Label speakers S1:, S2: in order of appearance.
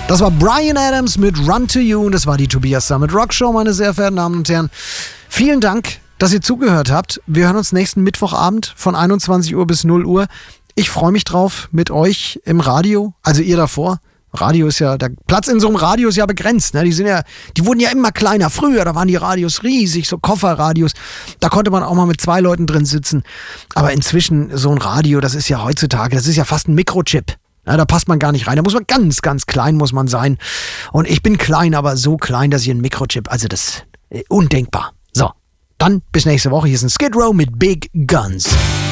S1: Das war Bryan Adams mit Run to You und das war die Tobias Summit Rock Show, meine sehr verehrten Damen und Herren. Vielen Dank, dass ihr zugehört habt. Wir hören uns nächsten Mittwochabend von 21 Uhr bis 0 Uhr. Ich freue mich drauf mit euch im Radio, also ihr davor. Radio ist ja, der Platz in so einem Radio ist ja begrenzt, ne? Die wurden ja immer kleiner. Früher, da waren die Radios riesig, so Kofferradios. Da konnte man auch mal mit 2 Leuten drin sitzen. Aber inzwischen so ein Radio, das ist ja heutzutage, das ist ja fast ein Mikrochip. Ja, da passt man gar nicht rein. Da muss man ganz, ganz klein muss man sein. Und ich bin klein, aber so klein, dass ich ein Mikrochip, also das ist undenkbar. So, dann bis nächste Woche. Hier ist ein Skid Row mit Big Guns.